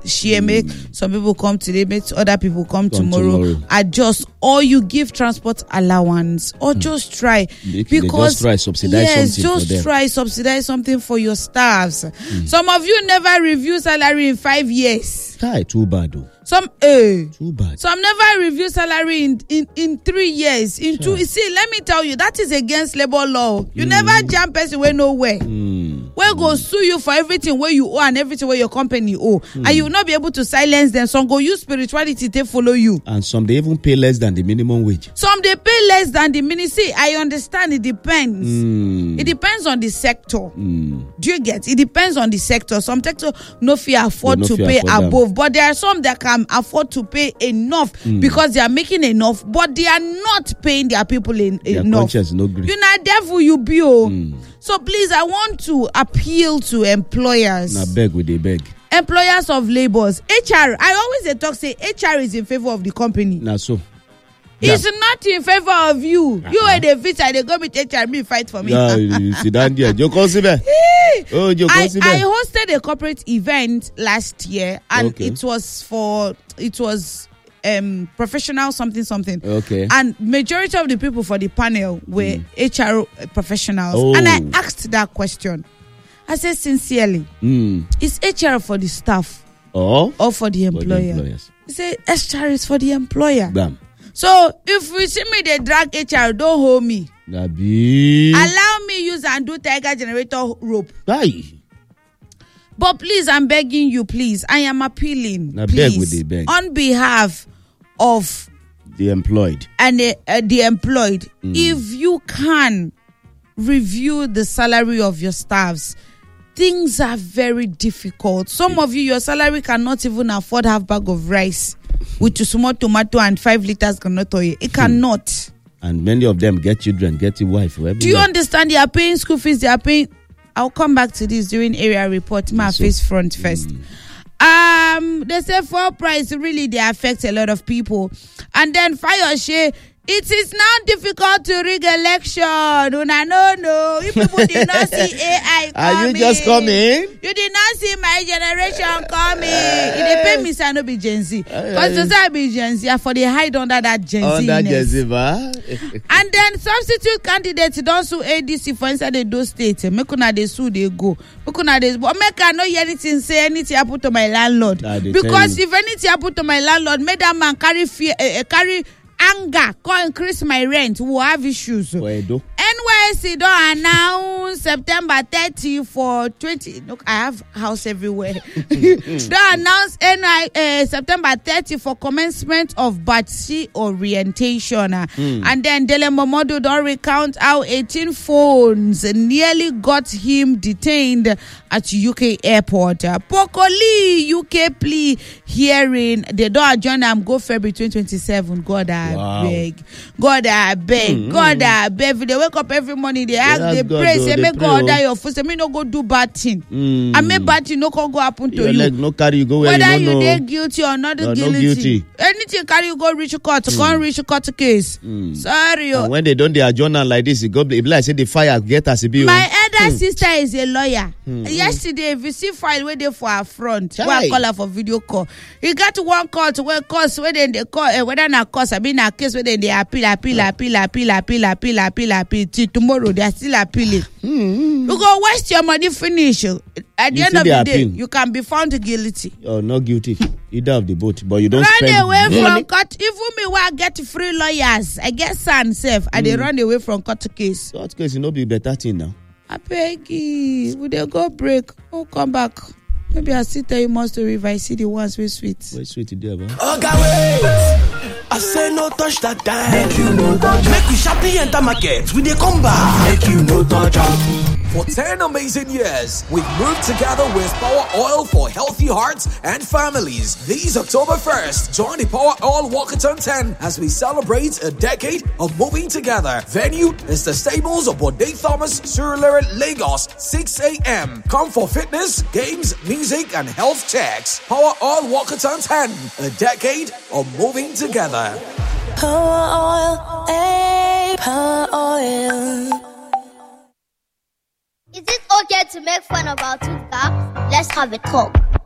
share, make some people come today, make other people come tomorrow. Adjust, or you give transport allowance, or just try. Because just try subsidize something just for them. try subsidize something for your staffs. Some of you never review salary in 5 years. Too bad though. Too bad. Some never review salary in 3 years. In two, see, let me tell you, that is against labor law. You never jam person where nowhere. Where go sue you for everything where you owe and everything where your company owe, and you will not be able to silence them. Some go use spirituality to follow you, and some they even pay less than the minimum wage. Some they pay less than the minimum. See, I understand. It depends. It depends on the sector. Do you get? It depends on the sector. Some sector no fear afford to pay above, but there are some that can afford to pay enough because they are making enough, but they are not paying their people enough. No green. You know, devil you be. So please, I want to appeal to employers. Now beg with they beg. Employers of labors. HR, I always talk say HR is in favor of the company. Now so. It's not in favor of you. You are the visa, they go with HR, me fight for me. Yeah, you sit down there. You consider. I hosted a corporate event last year, and it was professional something. Okay. And majority of the people for the panel were HR professionals. And I asked that question. I said sincerely, is HR for the staff or for the employer? He said HR is for the employer. Bam. So if you see me, they drag HR, don't hold me. Allow me use and do tiger generator rope. Aye. But please, I'm begging you, please. I am appealing. Now please, beg. On behalf of the employed and the employed, if you can review the salary of your staffs, things are very difficult. Some of you, your salary cannot even afford half bag of rice with a small tomato and 5 liters cannot oil. It cannot. And many of them get children, get a wife. Do you understand? They are paying school fees. They are paying. I'll come back to this during area report. My face front first. They say fuel price really they affect a lot of people. And then fire share. It is now difficult to rig election. No. You people did not see AI coming. Are you just coming? You did not see my generation coming. It pay me say no be Gen Z. Because I be Gen Z, for the hide under that Gen Z. And then substitute candidates don't sue ADC for inside the do state. Make una they sue they go. But make I not hear anything say anything happen to my landlord. Because if anything happen to my landlord, make that man carry fear, carry anger, go increase my rent. Who have issues? NYSC don't announce September 30 for 20. Look, I have house everywhere. Don't announce September 30 for commencement of Batch C orientation. And then Dele Momodu don't recount how 18 phones nearly got him detained at UK airport. Pokoli UK plea hearing. They don't adjourn them go February 2027. God I beg. God I beg. If they wake up every morning, they ask, they pray, say, make God order your food. Say, me no go do bad thing. I make bad thing, no can go happen to you. Like, no carry you go where whether you they guilty or not guilty. Anything carry you go reach court. Can't reach court case. Sorry. And when they don't they adjourn like this, it go be like say the fire get us a bill. My elder sister is a lawyer. Yesterday, if you see file where they for her front, we call her for video call. He got one call to where cause where they call whether na cause I mean a case where they appeal. Till tomorrow they are still appealing. You go waste your money, finish. At the end of the day, you can be found guilty. Or not guilty. Either of the both, but you don't run away from court. Even me, where I get free lawyers, I get son safe, and they run away from court case. Court case, you know, be better thing now. I beg you, would they go break? Oh, come back. Maybe I still tell you more story if I see the ones with sweet. Wait, sweet there, man. Okay, wait. I say no touch that time. Make you no touch. Make we sharply enter market. We dey come back. Make you no touch. For 10 amazing years, we've moved together with Power Oil for healthy hearts and families. This October 1st, join the Power Oil Walkathon 10 as we celebrate a decade of moving together. Venue is the stables of Bode Thomas, Surulere, Lagos, 6 a.m. Come for fitness, games, music, and health checks. Power Oil Walkathon 10, a decade of moving together. Power Oil, hey, Power Oil. Is it okay to make fun of our two cops? Let's have a talk.